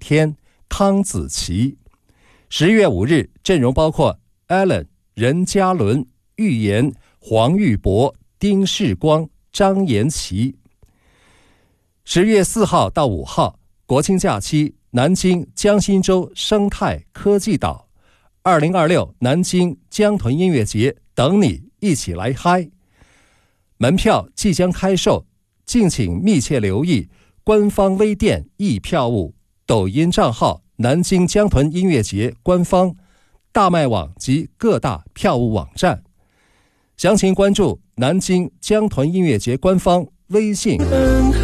天、康子琪。10月5日，阵容包括 Allen、任嘉伦、玉言、黄玉博、丁世光、张延琪。10月4号到5号，国庆假期，南京江心洲生态科技岛，2026南京江豚音乐节，等你一起来嗨！门票即将开售，敬请密切留意官方微店易票务、抖音账号南京江豚音乐节官方、大麦网及各大票务网站。详情关注南京江豚音乐节官方微信。